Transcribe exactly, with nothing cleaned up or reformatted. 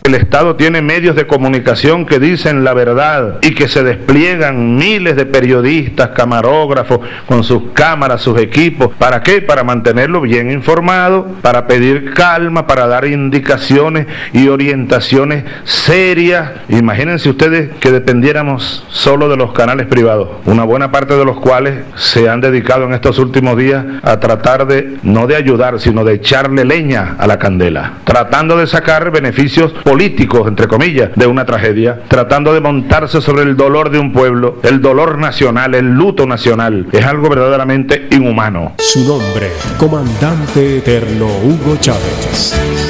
El Estado tiene medios de comunicación que dicen la verdad y que se despliegan miles de periodistas, camarógrafos, con sus cámaras, sus equipos. ¿Para qué? Para mantenerlo bien informado, para pedir calma, para dar indicaciones y orientaciones serias. Imagínense ustedes que dependiéramos solo de los canales privados, una buena parte de los cuales se han dedicado en estos últimos días a tratar de, no de ayudar, sino de echarle leña a la candela, tratando de sacar beneficios políticos, entre comillas, de una tragedia, tratando de montarse sobre el dolor de un pueblo, el dolor nacional, el luto nacional. Es algo verdaderamente inhumano. Su nombre, Comandante Eterno Hugo Chávez.